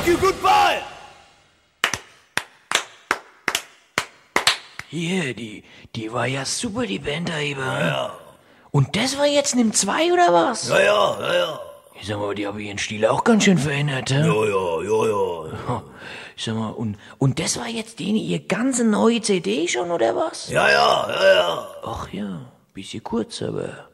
you, goodbye! Hier, die war ja super, die Band da eben. Ja. Und das war jetzt Nimm 2 oder was? Ja. Ich sag mal, die haben ihren Stil auch ganz schön verändert, hä? Ja. Ich sag mal, und das war jetzt ihr ganze neue CD schon, oder was? Ja. Ach ja, bisschen kurz, aber...